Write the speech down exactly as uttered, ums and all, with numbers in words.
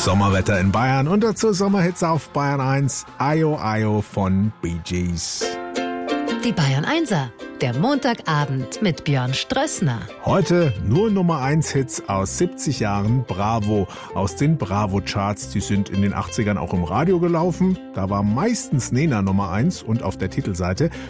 Sommerwetter in Bayern und dazu Sommerhits auf Bayern eins. Ayo Ayo von Bee Gees. Die Bayern Einser, der Montagabend mit Björn Strössner. Heute nur Nummer eins Hits aus siebzig Jahren Bravo. Aus den Bravo-Charts, die sind in den achtzigern auch im Radio gelaufen. Da war meistens Nena Nummer eins und auf der Titelseite.